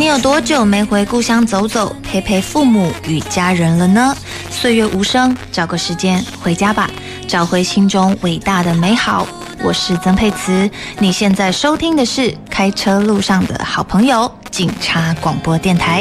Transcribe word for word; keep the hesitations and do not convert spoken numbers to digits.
有多久没回故乡走走，陪陪父母与家人了呢？岁月无声，找个时间回家吧，找回心中伟大的美好。我是曾沛慈，你现在收听的是开车路上的好朋友警察广播电台。